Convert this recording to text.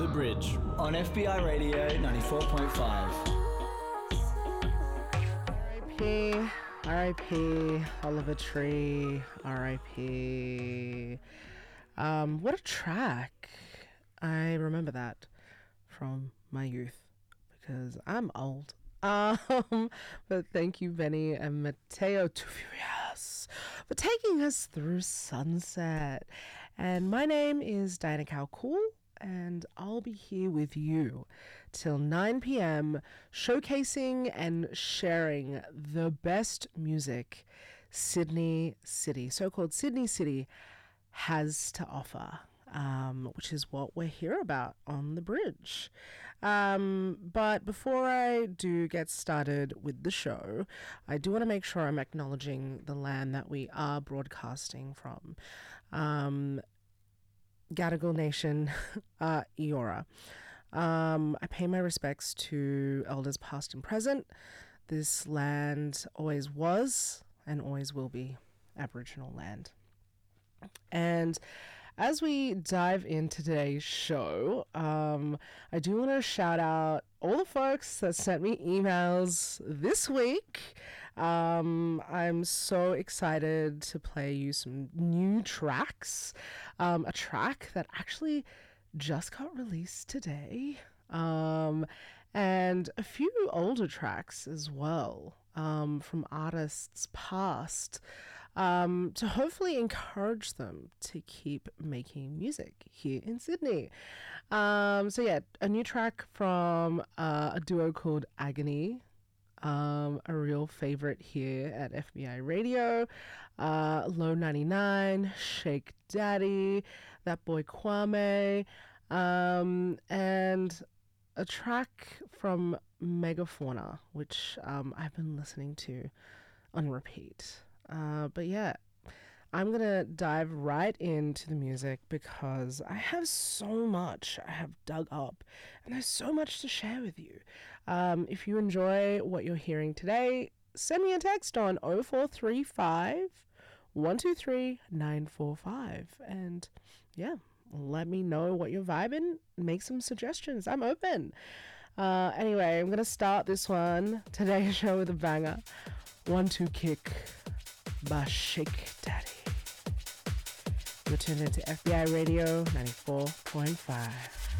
The Bridge on FBI Radio 94.5. R.I.P. Oliver Tree. R.I.P. What a track. I remember that from my youth because I'm old. But thank you, Benny and Mateo Tufurias, for taking us through Sunset. And my name is Diana Calcool, and I'll be here with you till 9 p.m. showcasing and sharing the best music Sydney City, so-called Sydney City, has to offer. Which is what we're here about on The Bridge. But before I do get started with the show, I do want to make sure I'm acknowledging the land that we are broadcasting from. Gadigal Nation, Eora. I pay my respects to elders past and present. This land always was and always will be Aboriginal land. And as we dive into today's show, I do want to shout out all the folks that sent me emails this week. I'm so excited to play you some new tracks. A track that actually just got released today. And a few older tracks as well, from artists past. To hopefully encourage them to keep making music here in Sydney. So yeah, a new track from a duo called Agony, a real favorite here at FBI Radio, Low 99, Shake Daddy, That Boy Kwame, and a track from Megafauna, which I've been listening to on repeat. But yeah, I'm going to dive right into the music because I have so much I have dug up and there's so much to share with you. If you enjoy what you're hearing today, send me a text on 0435 123 945 and yeah, let me know what you're vibing. Make some suggestions. I'm open. Anyway, I'm going to start this one, today's show, with a banger. 1-2 Kick by Shake Daddy. You're tuned into FBI Radio 94.5.